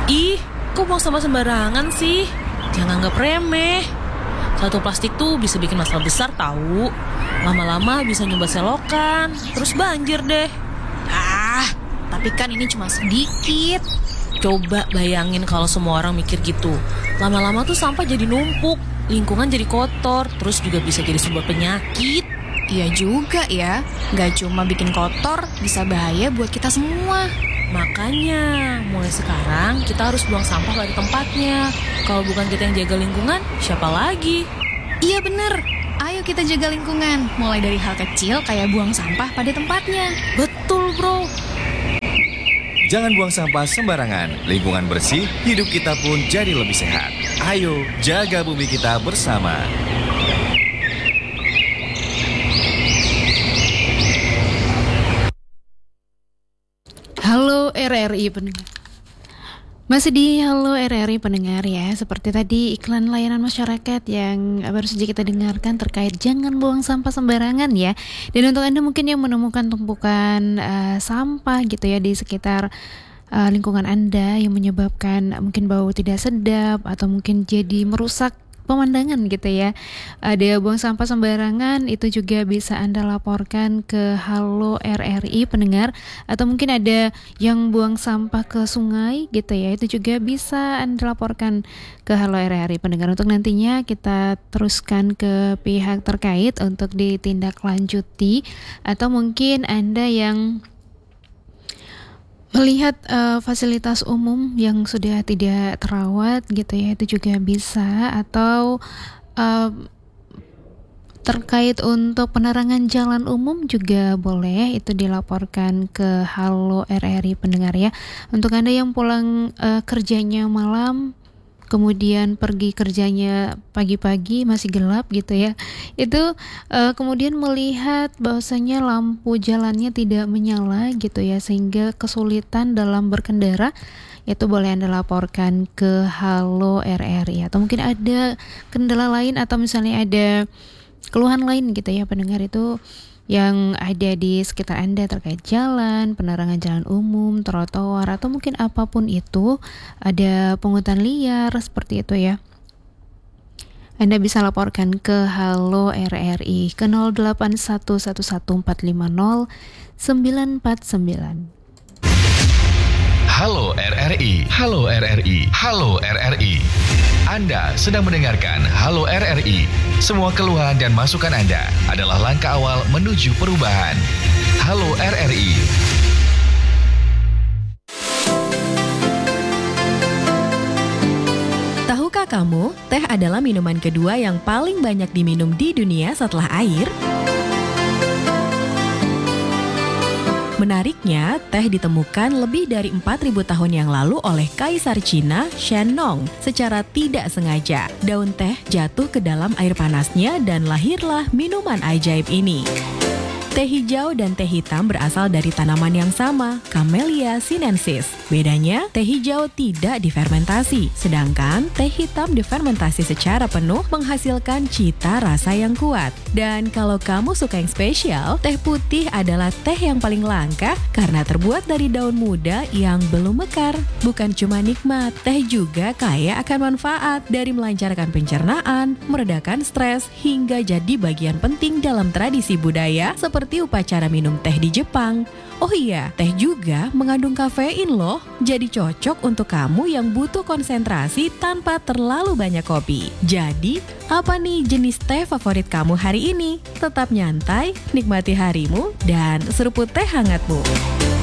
Ih, kok buang sampah sembarangan sih? Jangan anggap remeh. Satu plastik tuh bisa bikin masalah besar tahu. Lama-lama bisa nyumbat selokan, terus banjir deh. Tapi kan ini cuma sedikit. Coba bayangin kalau semua orang mikir gitu. Lama-lama tuh sampah jadi numpuk, lingkungan jadi kotor, terus juga bisa jadi sumber penyakit. Iya juga ya, gak cuma bikin kotor, bisa bahaya buat kita semua. Makanya, mulai sekarang kita harus buang sampah pada tempatnya. Kalau bukan kita yang jaga lingkungan, siapa lagi? Iya bener, ayo kita jaga lingkungan. Mulai dari hal kecil kayak buang sampah pada tempatnya. Betul bro. Jangan buang sampah sembarangan. Lingkungan bersih, hidup kita pun jadi lebih sehat. Ayo, jaga bumi kita bersama. Halo RRI pendengar. Masih di Halo RRI pendengar ya. Seperti tadi iklan layanan masyarakat yang baru saja kita dengarkan terkait jangan buang sampah sembarangan ya. Dan untuk Anda mungkin yang menemukan tumpukan sampah gitu ya di sekitar lingkungan Anda yang menyebabkan mungkin bau tidak sedap atau mungkin jadi merusak pemandangan gitu ya. Ada buang sampah sembarangan, itu juga bisa Anda laporkan ke Halo RRI pendengar. Atau mungkin ada yang buang sampah ke sungai gitu ya, itu juga bisa Anda laporkan ke Halo RRI pendengar. Untuk nantinya kita teruskan ke pihak terkait untuk ditindaklanjuti. Atau mungkin Anda yang melihat fasilitas umum yang sudah tidak terawat gitu ya, itu juga bisa. Atau terkait untuk penerangan jalan umum juga boleh, itu dilaporkan ke Halo RRI pendengar ya. Untuk Anda yang pulang kerjanya malam, kemudian pergi kerjanya pagi-pagi masih gelap gitu ya, itu kemudian melihat bahwasanya lampu jalannya tidak menyala gitu ya, sehingga kesulitan dalam berkendara, itu boleh Anda laporkan ke Halo RRI. Atau mungkin ada kendala lain atau misalnya ada keluhan lain gitu ya pendengar, itu yang ada di sekitar Anda terkait jalan, penerangan jalan umum, trotoar, atau mungkin apapun itu, ada pungutan liar seperti itu ya, Anda bisa laporkan ke Halo RRI ke 08111450 949. Halo RRI, Halo RRI, Halo RRI. Anda sedang mendengarkan Halo RRI. Semua keluhan dan masukan Anda adalah langkah awal menuju perubahan. Halo RRI. Tahukah kamu, teh adalah minuman kedua yang paling banyak diminum di dunia setelah air? Menariknya, teh ditemukan lebih dari 4.000 tahun yang lalu oleh Kaisar Cina Shen Nong. Secara tidak sengaja, daun teh jatuh ke dalam air panasnya dan lahirlah minuman ajaib ini. Teh hijau dan teh hitam berasal dari tanaman yang sama, Camellia sinensis. Bedanya, teh hijau tidak difermentasi, sedangkan teh hitam difermentasi secara penuh menghasilkan cita rasa yang kuat. Dan kalau kamu suka yang spesial, teh putih adalah teh yang paling langka karena terbuat dari daun muda yang belum mekar. Bukan cuma nikmat, teh juga kaya akan manfaat, dari melancarkan pencernaan, meredakan stres, hingga jadi bagian penting dalam tradisi budaya seperti upacara minum teh di Jepang. Oh iya, teh juga mengandung kafein loh, jadi cocok untuk kamu yang butuh konsentrasi tanpa terlalu banyak kopi. Jadi, apa nih jenis teh favorit kamu hari ini? Tetap nyantai, nikmati harimu, dan seruput teh hangatmu.